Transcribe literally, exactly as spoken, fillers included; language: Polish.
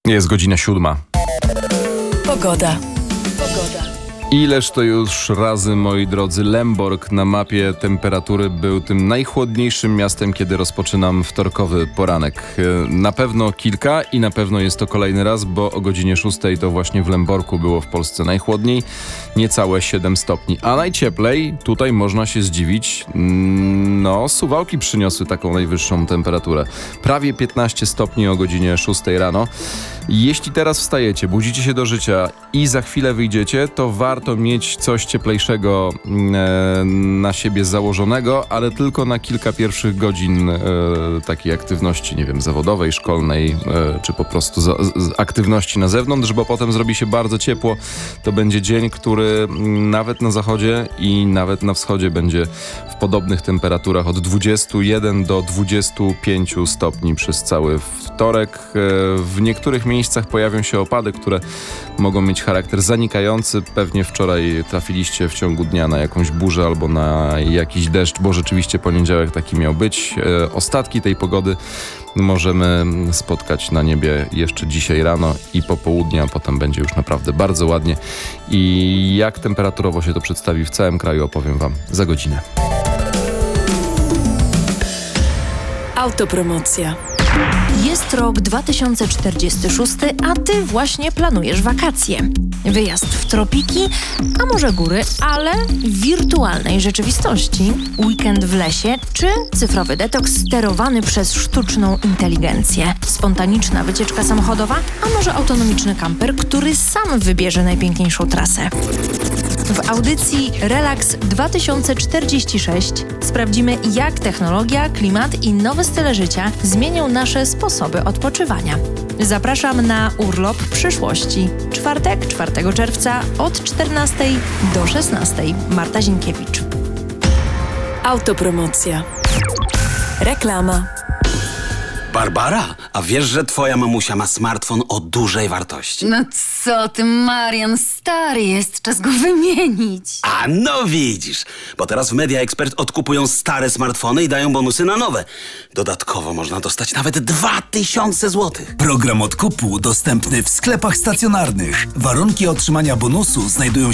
Jest godzina siódma. Pogoda. Ileż to już razy, moi drodzy, Lemborg na mapie temperatury był tym najchłodniejszym miastem, kiedy rozpoczynam wtorkowy poranek. Na pewno kilka i na pewno jest to kolejny raz, bo o godzinie szóstej to właśnie w Lemborgu było w Polsce najchłodniej, niecałe siedem stopni. A najcieplej, tutaj można się zdziwić, no Suwałki przyniosły taką najwyższą temperaturę. Prawie piętnaście stopni o godzinie szóstej rano. Jeśli teraz wstajecie, budzicie się do życia i za chwilę wyjdziecie, to warto mieć coś cieplejszego e, na siebie założonego, ale tylko na kilka pierwszych godzin e, takiej aktywności, nie wiem, zawodowej, szkolnej, e, czy po prostu za, z, aktywności na zewnątrz, bo potem zrobi się bardzo ciepło. To będzie dzień, który nawet na zachodzie i nawet na wschodzie będzie w podobnych temperaturach od dwudziestu jeden do dwudziestu pięciu stopni przez cały wtorek. E, w niektórych miejscach pojawią się opady, które mogą mieć charakter zanikający. Pewnie wczoraj trafiliście w ciągu dnia na jakąś burzę albo na jakiś deszcz, bo rzeczywiście poniedziałek taki miał być. E, ostatki tej pogody możemy spotkać na niebie jeszcze dzisiaj rano i po południu, a potem będzie już naprawdę bardzo ładnie. I jak temperaturowo się to przedstawi w całym kraju, opowiem Wam za godzinę. Autopromocja. Jest rok dwa tysiące czterdziesty szósty, a ty właśnie planujesz wakacje. Wyjazd w tropiki, a może góry, ale w wirtualnej rzeczywistości. Weekend w lesie czy cyfrowy detoks sterowany przez sztuczną inteligencję. Spontaniczna wycieczka samochodowa, a może autonomiczny kamper, który sam wybierze najpiękniejszą trasę. W audycji Relaks dwa tysiące czterdzieści sześć sprawdzimy, jak technologia, klimat i nowe style życia zmienią nasze sposoby odpoczywania. Zapraszam na urlop przyszłości. Czwartek, czwartego czerwca od czternastej do szesnastej. Marta Zinkiewicz. Autopromocja. Reklama. Barbara, a wiesz, że twoja mamusia ma smartfon o dużej wartości? No co ty, Marian, stary jest, czas go wymienić. A no widzisz, bo teraz w Media Expert odkupują stare smartfony i dają bonusy na nowe. Dodatkowo można dostać nawet dwa tysiące złotych. Program odkupu dostępny w sklepach stacjonarnych. Warunki otrzymania bonusu znajdują